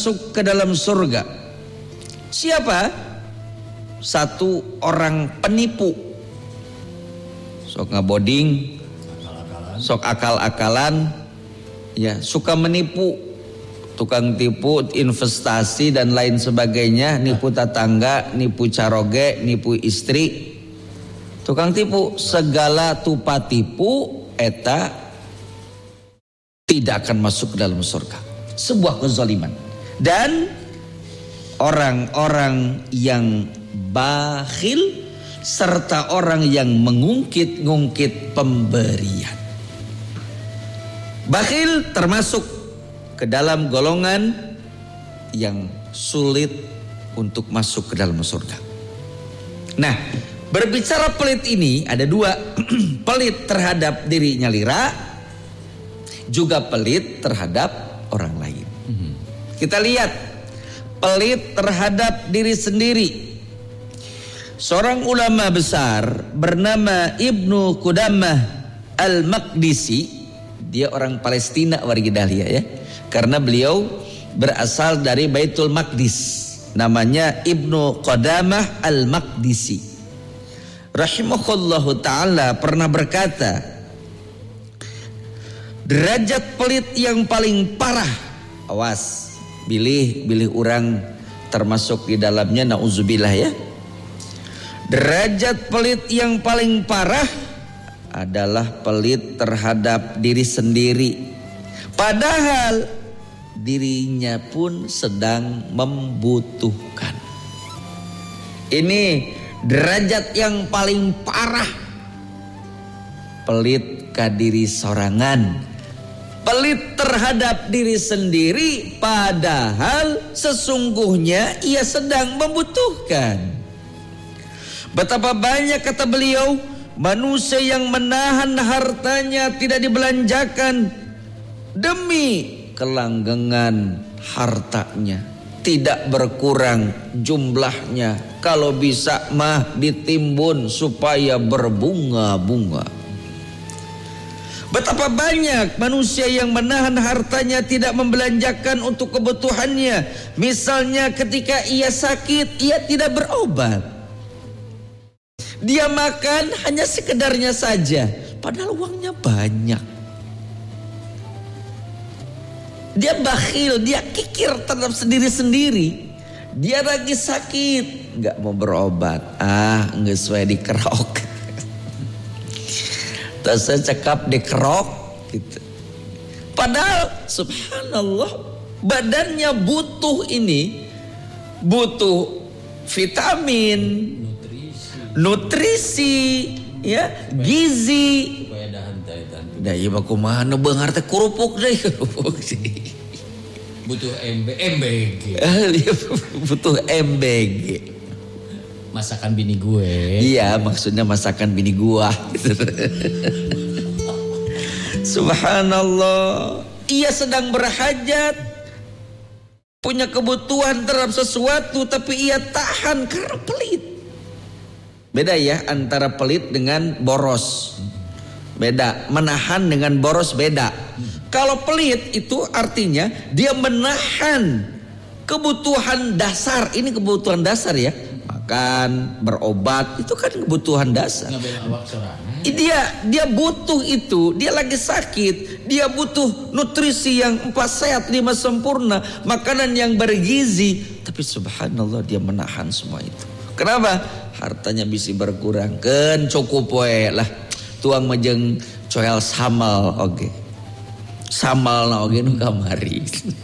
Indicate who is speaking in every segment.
Speaker 1: masuk ke dalam surga. Siapa? Satu orang penipu. Sok ngaboding, sok akal-akalan, ya suka menipu, tukang tipu, investasi dan lain sebagainya, nipu tetangga, nipu caroge, nipu istri, tukang tipu, segala tupa tipu eta tidak akan masuk ke dalam surga. Sebuah kezaliman. Dan orang-orang yang bakhil serta orang yang mengungkit-ngungkit pemberian. Bakhil termasuk ke dalam golongan yang sulit untuk masuk ke dalam surga. Nah, berbicara pelit ini ada dua. Pelit terhadap dirinya lira, juga pelit terhadap orang lain. Kita lihat pelit terhadap diri sendiri. Seorang ulama besar bernama Ibnu Qudamah Al-Maqdisi. Dia orang Palestina wargi Dahlia ya. Karena beliau berasal dari Baitul Maqdis. Namanya Ibnu Qudamah Al-Maqdisi. Rahimahullahu ta'ala pernah berkata, derajat pelit yang paling parah, awas, bilih orang termasuk di dalamnya, na'udzubillah ya. Derajat pelit yang paling parah adalah pelit terhadap diri sendiri. Padahal dirinya pun sedang membutuhkan. Ini derajat yang paling parah. Pelit ka diri sorangan. Pelit terhadap diri sendiri padahal sesungguhnya ia sedang membutuhkan. Betapa banyak kata beliau manusia yang menahan hartanya tidak dibelanjakan demi kelanggengan hartanya, tidak berkurang jumlahnya, kalau bisa mah ditimbun supaya berbunga-bunga. Betapa banyak manusia yang menahan hartanya tidak membelanjakan untuk kebutuhannya. Misalnya ketika ia sakit, ia tidak berobat. Dia makan hanya sekedarnya saja, padahal uangnya banyak. Dia bakhil, dia kikir terhadap sendiri-sendiri. Dia lagi sakit, nggak mau berobat. Nggak sesuai dikerok. Terus cekap dikerok, gitu. Padahal, subhanallah, badannya butuh ini, butuh vitamin. Nutrisi, ya, gizi.
Speaker 2: Supaya dahan.
Speaker 1: Da ieu mah kumaha nu beungar teh kerupuk deui kerupuk sih.
Speaker 2: Butuh MBG.
Speaker 1: Butuh MBG.
Speaker 2: Masakan bini gue.
Speaker 1: Iya, maksudnya masakan bini gua gitu. Subhanallah. Ia sedang berhajat, punya kebutuhan terhadap sesuatu, tapi ia tahan karena pelit. Beda ya antara pelit dengan boros. Beda, menahan dengan boros beda. Kalau pelit itu artinya dia menahan kebutuhan dasar. Ini kebutuhan dasar ya. Makan, berobat, itu kan kebutuhan dasar. Dia butuh itu, dia lagi sakit, dia butuh nutrisi yang 4 sehat 5 sempurna, makanan yang bergizi, tapi subhanallah dia menahan semua itu. Kenapa? Hartanya bisa berkurang, kan cukup we lah. Tuang majeng coel samal oge. Samal na oge nu kamari.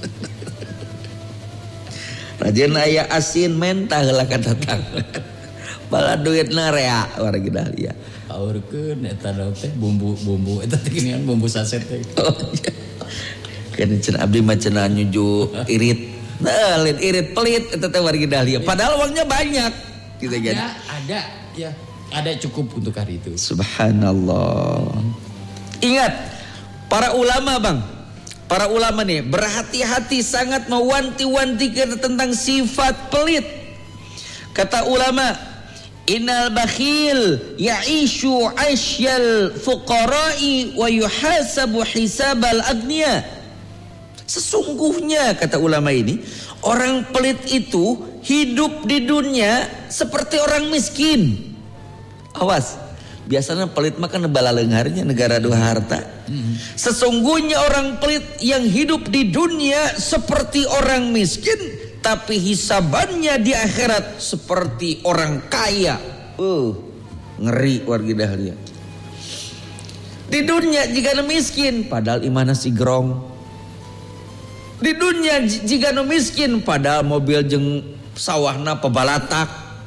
Speaker 1: Rajin aya asin mentah heula ka datang. Bala duitna rea wargi Dahlia.
Speaker 2: Aurkeun eta teh bumbu eta teh geuningan bumbu saset teh.
Speaker 1: Oh iya. Kan cenah abdi mah cenah nyuju irit. Nah, irit pelit eta teh wargi Dahlia. Padahal uangnya banyak. Gitu kan.
Speaker 2: Ada ya. Ada cukup untuk hari itu.
Speaker 1: Subhanallah. Ingat para ulama bang. Para ulama nih berhati-hati sangat mewanti-wanti tentang sifat pelit. Kata ulama, innal bakhil ya'ishu 'aisyal fuqara'i wa yuhasabu hisabal agniya. Sesungguhnya kata ulama ini, orang pelit itu hidup di dunia seperti orang miskin. Awas, biasanya pelit makan bala lengharnya negara dua harta. Sesungguhnya orang pelit yang hidup di dunia seperti orang miskin, tapi hisabannya di akhirat seperti orang kaya. Ngeri wargi dahlia. Di dunia jika miskin, padahal imana si gerong. Di dunia jika miskin, padahal mobil jeung sawahna pebalatak.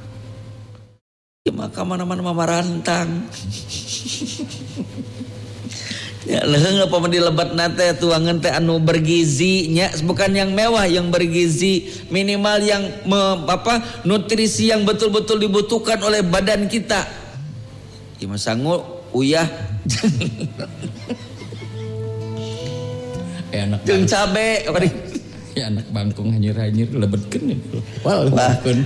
Speaker 1: Maka mana-mana mamarantang. Ya leheung apa di lebat nate tuangan teh anu bergizi nya, bukan yang mewah, yang bergizi, minimal yang nutrisi yang betul-betul dibutuhkan oleh badan kita. Ieu mah sangu uyah
Speaker 2: anak
Speaker 1: jeung cabe
Speaker 2: ya anak bangkung hanyir-hanyir lebetkeun wal wapkeun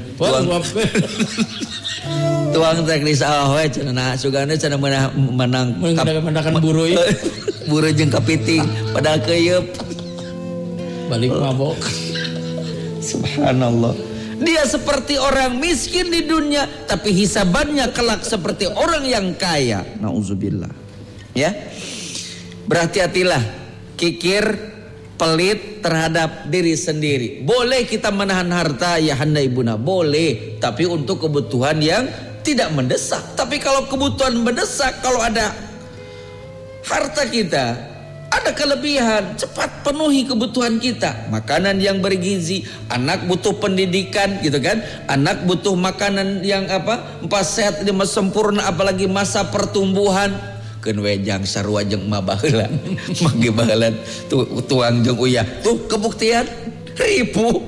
Speaker 1: tuang teh geus salah we cenah sugana cenah menang
Speaker 2: buru ieu
Speaker 1: buru jeung kapiting padahal keuyeub
Speaker 2: balik mabok.
Speaker 1: Subhanallah. Dia seperti orang miskin di dunia, tapi hisabannya kelak seperti orang yang kaya. Nauzubillah. Ya. Berhati-hatilah kikir pelit terhadap diri sendiri. Boleh kita menahan harta ya handa ibuna, boleh, tapi untuk kebutuhan yang tidak mendesak. Tapi kalau kebutuhan mendesak, kalau ada harta kita, ada kelebihan, cepat penuhi kebutuhan kita. Makanan yang bergizi, anak butuh pendidikan gitu kan. Anak butuh makanan yang empat sehat, lima sempurna, apalagi masa pertumbuhan. Keun wejang sarua jeung emak baheula. Mage baheula tuang jeung uyah. Tuh kebuktian ribu.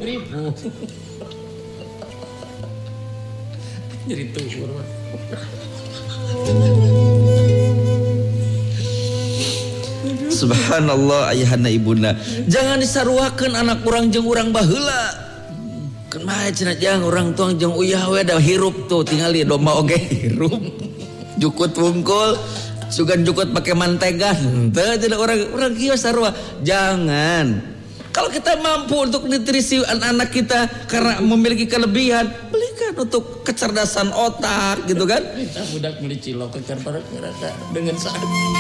Speaker 2: Jadi tuhur.
Speaker 1: Subhanallah ayahana ibunda. Jangan disaruakeun anak urang jeung urang baheula. Keun mah cenah jang urang tuang jeung uyah we da hirup tuh tinggal di domba oge hirup. Jukut wungkul, sugan jukut pakai mantega. Teu cenah urang kieu sarua. Jangan. Kalau kita mampu untuk nutrisi anak-anak kita karena memiliki kelebihan, belikan untuk kecerdasan otak gitu kan.
Speaker 2: Kita budak beli cilok ke rata dengan saat.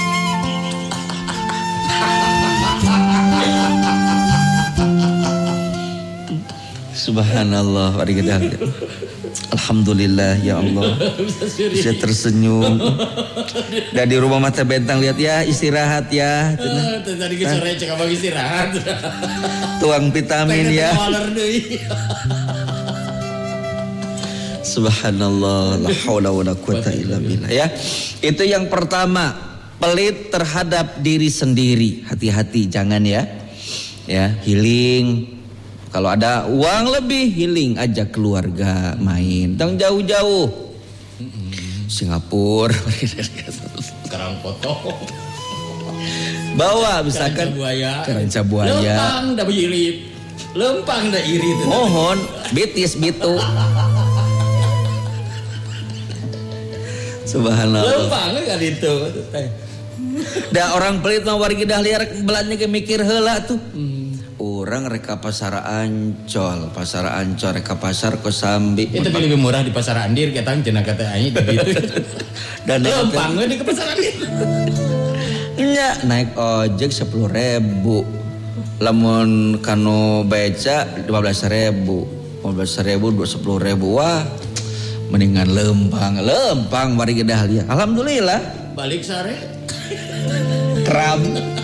Speaker 1: Subhanallah, alhamdulillah ya Allah, bisa tersenyum. Dan di rumah mata bentang lihat ya istirahat ya.
Speaker 2: Tadi ke sore cek abang istirahat.
Speaker 1: Tuang vitamin ya. Subhanallah, la haula wala quwata illa billah ya. Itu yang pertama, pelit terhadap diri sendiri. Hati-hati jangan ya. Ya, healing. Kalau ada uang lebih, healing, ajak keluarga main. Jangan jauh-jauh. Singapura,
Speaker 2: Karang foto.
Speaker 1: Bawa misalkan Karanca buaya.
Speaker 2: Lempang dah irit. Lempang dah irit.
Speaker 1: Mohon, betis bitu. Subhanallah.
Speaker 2: Lempang kan itu.
Speaker 1: Da orang pelit mah wargi dahlia belanja ke mikir heula tuh. Orang reka pasar Ancol reka pasar Kosambi.
Speaker 2: Itu lebih murah di pasar Andir kita cenah kata aing gitu.
Speaker 1: Dan
Speaker 2: lempang di ke pasar Andir.
Speaker 1: Nya naik ojek 10.000. Lamun kanu beca 15.000. 15.000 10.000 wah. Mendingan lempang wargi dahlia. Alhamdulillah.
Speaker 2: Balik sare.
Speaker 1: Kram.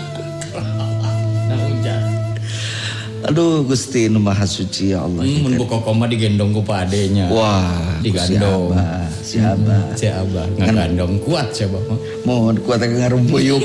Speaker 1: Aduh Gusti nu Maha Suci ya Allah.
Speaker 2: Mun buka koma digendong ku padenya.
Speaker 1: Wah,
Speaker 2: digandong.
Speaker 1: Si Abah.
Speaker 2: Ngagandong kuat siapa mah.
Speaker 1: Mohon kuat ngarumpuyuk.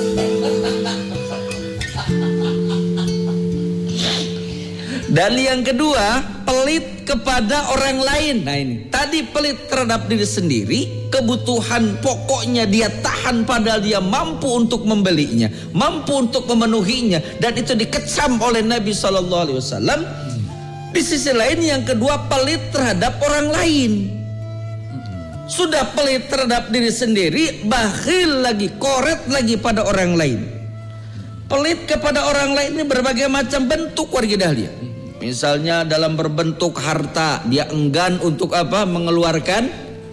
Speaker 1: Dan yang kedua, pelit kepada orang lain. Nah ini, tadi pelit terhadap diri sendiri, kebutuhan pokoknya dia tahan padahal dia mampu untuk membelinya, mampu untuk memenuhinya, dan itu dikecam oleh Nabi SAW. Di sisi lain yang kedua, pelit terhadap orang lain. Sudah pelit terhadap diri sendiri, bakhil lagi, koret lagi pada orang lain. Pelit kepada orang lain ini berbagai macam bentuk warga dahlia. Misalnya dalam berbentuk harta, dia enggan untuk apa? Mengeluarkan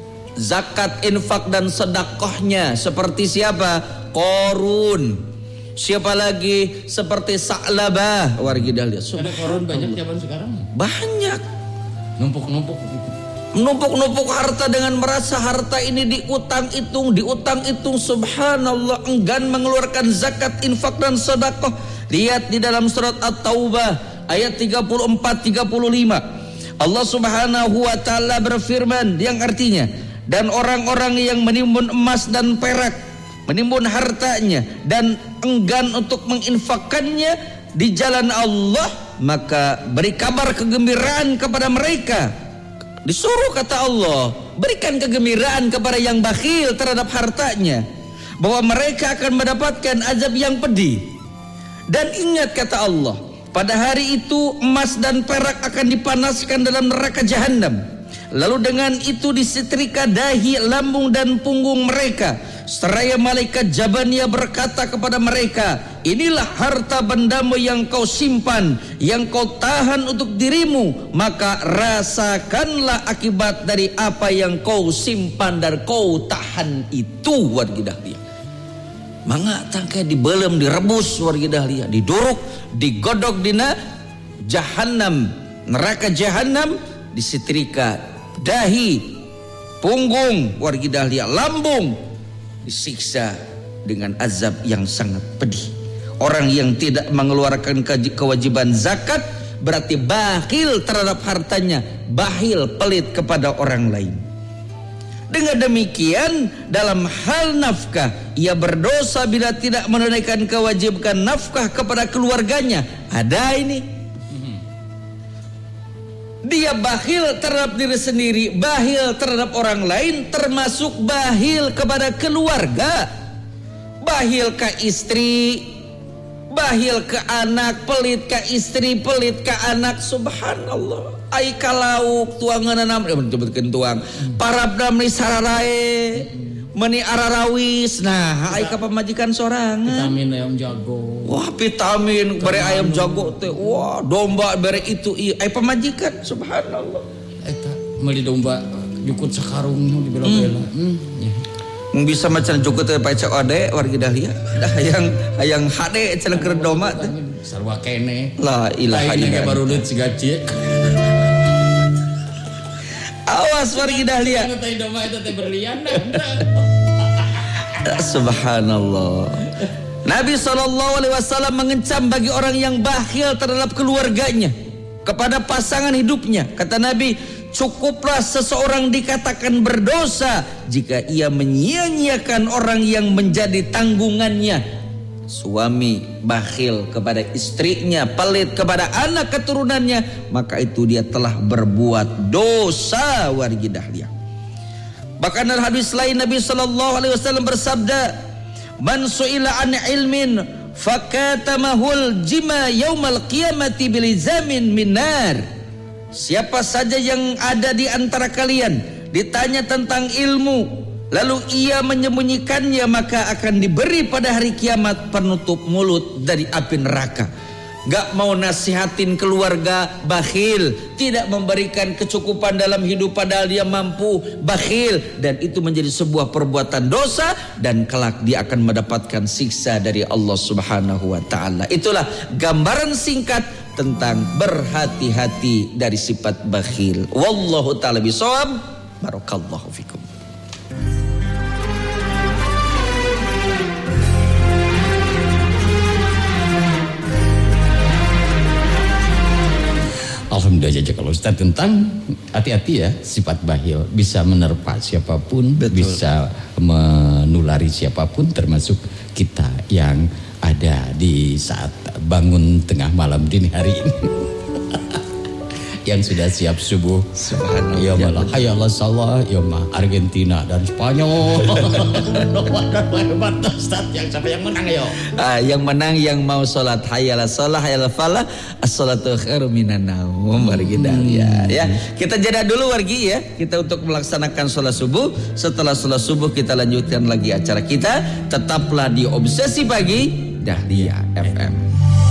Speaker 1: zakat, infak dan sedekahnya. Seperti siapa? Qarun. Siapa lagi? Seperti Sa'labah warga dahlia.
Speaker 2: Ada korun banyak zaman sekarang.
Speaker 1: Banyak.
Speaker 2: Numpuk-numpuk gitu.
Speaker 1: Menumpuk-numpuk harta dengan merasa harta ini diutang-itung, subhanallah, enggan mengeluarkan zakat, infak dan sedekah. Lihat di dalam surat At-Taubah ayat 34-35. Allah Subhanahu wa taala berfirman yang artinya, dan orang-orang yang menimbun emas dan perak, menimbun hartanya dan enggan untuk menginfakkannya di jalan Allah, maka beri kabar kegembiraan kepada mereka. Disuruh kata Allah, berikan kegembiraan kepada yang bakhil terhadap hartanya, bahwa mereka akan mendapatkan azab yang pedih. Dan ingat kata Allah, pada hari itu emas dan perak akan dipanaskan dalam neraka jahanam. Lalu dengan itu disetrika dahi, lambung dan punggung mereka. Seraya malaikat Jabaniyah berkata kepada mereka, inilah harta bendamu yang kau simpan, yang kau tahan untuk dirimu, maka rasakanlah akibat dari apa yang kau simpan dan kau tahan itu. Warga dahlia, mangga tangkai dibelem, direbus warga dahlia, diduruk, digodok dina jahanam, neraka jahanam, disetrika dahi, punggung warga dahlia, lambung, disiksa dengan azab yang sangat pedih. Orang yang tidak mengeluarkan kewajiban zakat berarti bakhil terhadap hartanya, bakhil, pelit kepada orang lain. Dengan demikian dalam hal nafkah, ia berdosa bila tidak menunaikan kewajiban nafkah kepada keluarganya. Ada ini, dia bakhil terhadap diri sendiri, bakhil terhadap orang lain, termasuk bakhil kepada keluarga, bakhil ke istri, bakhil ke anak, pelit ke istri, pelit ke anak. Subhanallah. Ai kalauk tuangan nam disebutkeun tuang. Parabna meuni sararae, meuni ararawis. Nah, ai ka pamajikan sorangan.
Speaker 2: Vitamin ayam jago.
Speaker 1: Wah, vitamin bere ayam jago teh. Wah, domba bere itu ieu. Ai pamajikan, subhanallah.
Speaker 2: Eta meuli domba jukut sakarung di bela-bela.
Speaker 1: Mun bisa macan jukut teh paca ode warga dahlia. Dah hayang HD cenah keur domba teh.
Speaker 2: Sarua kene.
Speaker 1: La ilaha illallah.
Speaker 2: Ini baru deut sigaci.
Speaker 1: Awas warga dahlia.
Speaker 2: Anu teh domba eta teh berlian.
Speaker 1: Subhanallah. Nabi SAW mengecam bagi orang yang bakhil terhadap keluarganya, kepada pasangan hidupnya. Kata Nabi, cukuplah seseorang dikatakan berdosa jika ia menyia-nyiakan orang yang menjadi tanggungannya. Suami bakhil kepada istrinya, pelit kepada anak keturunannya, maka itu dia telah berbuat dosa warga dahlia. Bahkan dalam hadis lain Nabi SAW bersabda, man su'ila an ilmin fakatamahul jima yaumal qiyamati bilizamin minar. Siapa saja yang ada di antara kalian ditanya tentang ilmu, lalu ia menyembunyikannya, maka akan diberi pada hari kiamat penutup mulut dari api neraka. Gak mau nasihatin keluarga, bakhil. Tidak memberikan kecukupan dalam hidup padahal dia mampu, bakhil. Dan itu menjadi sebuah perbuatan dosa, dan kelak dia akan mendapatkan siksa dari Allah Subhanahu wa ta'ala. Itulah gambaran singkat tentang berhati-hati dari sifat bakhil. Wallahu ta'ala bisawab. Barakallahu fikum.
Speaker 2: Alhamdulillah kalau Ustaz tentang hati-hati ya, sifat bakhil bisa menerpa siapapun. Betul. Bisa menulari siapapun, termasuk kita yang ada di saat bangun tengah malam dini hari ini. Yang sudah siap subuh. Subhanallah. Ya malah hayallah salah, ya mah Argentina dan Spanyol. Yang siapa yang menang yo?
Speaker 1: Yang menang yang mau sholat hayallah salah hayallah falah, as-salatu khairum minan naum wargi dahlia. Ya, kita jeda dulu wargi ya. Kita untuk melaksanakan sholat subuh. Setelah sholat subuh kita lanjutkan lagi acara kita. Tetaplah di Obsesi Pagi. Dahlia FM.